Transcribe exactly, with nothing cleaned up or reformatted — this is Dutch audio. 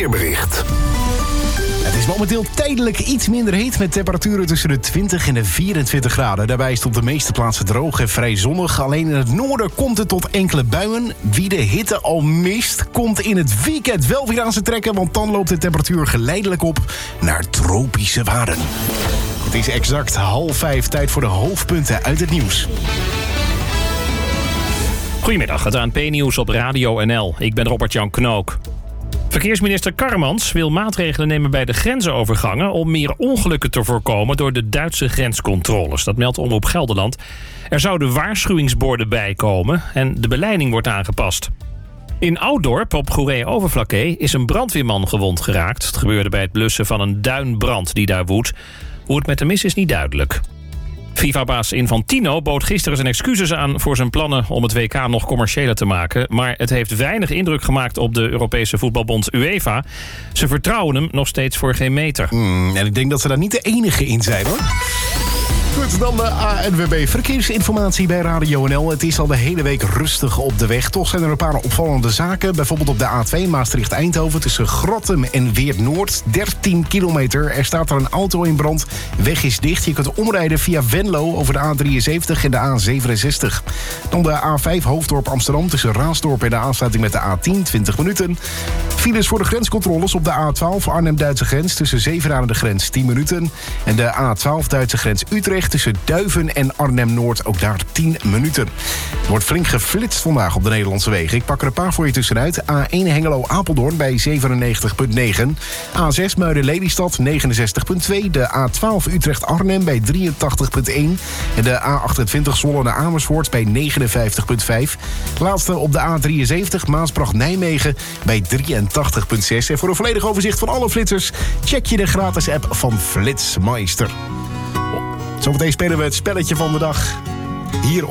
weerbericht. Het is momenteel tijdelijk iets minder heet met temperaturen tussen de twintig en de vierentwintig graden. Daarbij is het op de meeste plaatsen droog en vrij zonnig. Alleen in het noorden komt het tot enkele buien. Wie de hitte al mist, komt in het weekend wel weer aan zijn trekken, want dan loopt de temperatuur geleidelijk op naar tropische waarden. Het is exact half vijf, tijd voor de hoofdpunten uit het nieuws. Goedemiddag, het A N P-nieuws op Radio N L. Ik ben Robert-Jan Knook. Verkeersminister Karremans wil maatregelen nemen bij de grensovergangen om meer ongelukken te voorkomen door de Duitse grenscontroles. Dat meldt Omroep Gelderland. Er zouden waarschuwingsborden bij komen en de beleiding wordt aangepast. In Ouddorp op Goeree-Overflakkee is een brandweerman gewond geraakt. Het gebeurde bij het blussen van een duinbrand die daar woedt. Hoe het met hem is, is niet duidelijk. FIFA-baas Infantino bood gisteren zijn excuses aan voor zijn plannen om het W K nog commerciëler te maken. Maar het heeft weinig indruk gemaakt op de Europese voetbalbond UEFA. Ze vertrouwen hem nog steeds voor geen meter. Hmm, en ik denk dat ze daar niet de enige in zijn, hoor. Goed, dan de A N W B Verkeersinformatie bij Radio N L. Het is al de hele week rustig op de weg. Toch zijn er een paar opvallende zaken. Bijvoorbeeld op de A twee Maastricht-Eindhoven tussen Grottem en Weert-Noord. dertien kilometer. Er staat er een auto in brand. Weg is dicht. Je kunt omrijden via Venlo over de A drieënzeventig en de A zevenenzestig. Dan de A vijf Hoofddorp Amsterdam tussen Raasdorp en de aansluiting met de A tien, twintig minuten. Files voor de grenscontroles op de A twaalf Arnhem-Duitse grens tussen Zevenaar en de grens tien minuten. En de A twaalf Duitse grens Utrecht tussen Duiven en Arnhem-Noord, ook daar tien minuten. Er wordt flink geflitst vandaag op de Nederlandse wegen. Ik pak er een paar voor je tussenuit. A één Hengelo-Apeldoorn bij zevenennegentig komma negen. A zes Muiden-Lelystad negenenzestig komma twee. De A twaalf Utrecht-Arnhem bij drieëntachtig komma één. En de A achtentwintig Zwolle-Amersfoort bij negenenvijftig komma vijf. Laatste op de A drieënzeventig Maasbracht-Nijmegen bij drieëntachtig komma zes. En voor een volledig overzicht van alle flitsers check je de gratis app van Flitsmeister. Zometeen spelen we het spelletje van de dag hier